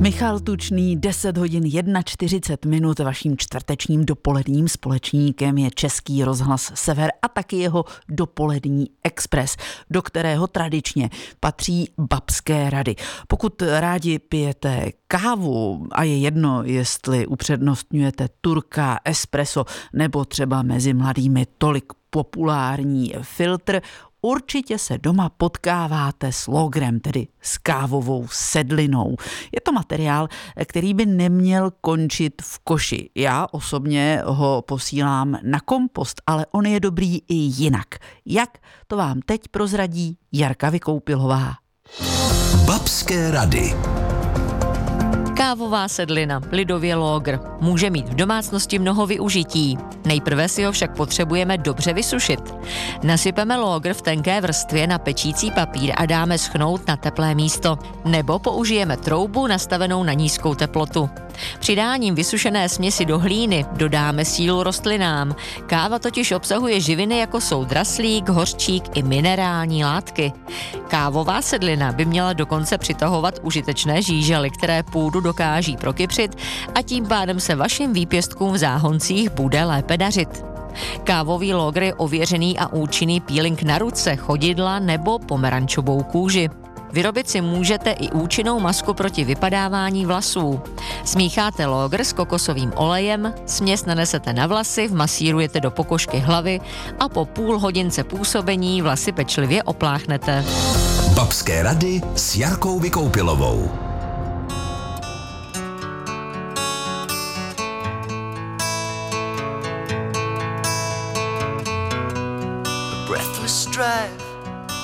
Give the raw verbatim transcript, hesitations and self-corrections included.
Michal Tučný, deset hodin čtyřicet jedna minut, vaším čtvrtečním dopoledním společníkem je Český rozhlas Sever a taky jeho dopolední Express, do kterého tradičně patří babské rady. Pokud rádi pijete kávu a je jedno, jestli upřednostňujete turka, espresso nebo třeba mezi mladými tolik populární filtr, určitě se doma potkáváte s logrem, tedy s kávovou sedlinou. Je to materiál, který by neměl končit v koši. Já osobně ho posílám na kompost, ale on je dobrý i jinak. Jak, to vám teď prozradí Jarka Vykoupilová. Babské rady. Kávová sedlina, lidově lógr, může mít v domácnosti mnoho využití. Nejprve si ho však potřebujeme dobře vysušit. Nasypeme lógr v tenké vrstvě na pečící papír a dáme schnout na teplé místo. Nebo použijeme troubu nastavenou na nízkou teplotu. Přidáním vysušené směsi do hlíny dodáme sílu rostlinám. Káva totiž obsahuje živiny, jako jsou draslík, hořčík i minerální látky. Kávová sedlina by měla dokonce přitahovat užitečné žížely, které půdu dokáží prokypřit a tím pádem se vašim výpěstkům v záhoncích bude lépe dařit. Kávový lógr je ověřený a účinný peeling na ruce, chodidla nebo pomerančovou kůži. Vyrobit si můžete i účinnou masku proti vypadávání vlasů. Smícháte lógr s kokosovým olejem, směs nanesete na vlasy, vmasírujete do pokožky hlavy a po půl hodince působení vlasy pečlivě opláchnete. Babské rady s Jarkou Vykoupilovou.